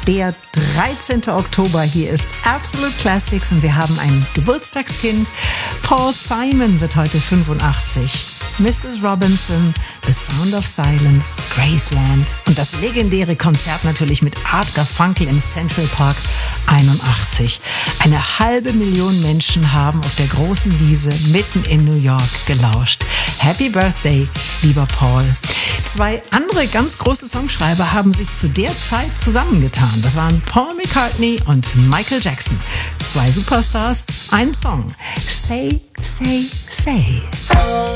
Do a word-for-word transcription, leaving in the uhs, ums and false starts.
der dreizehnten Oktober. Hier ist Absolute Classics und wir haben ein Geburtstagskind. Paul Simon wird heute fünfundachtzig. Missus Robinson, The Sound of Silence, Graceland und das legendäre Konzert natürlich mit Art Garfunkel im Central Park einundachtzig. Eine halbe Million Menschen haben auf der großen Wiese mitten in New York gelauscht. Happy Birthday, lieber Paul. Zwei andere ganz große Songschreiber haben sich zu der Zeit zusammengetan. Das waren Paul McCartney und Michael Jackson. Zwei Superstars, ein Song. Say, say, say.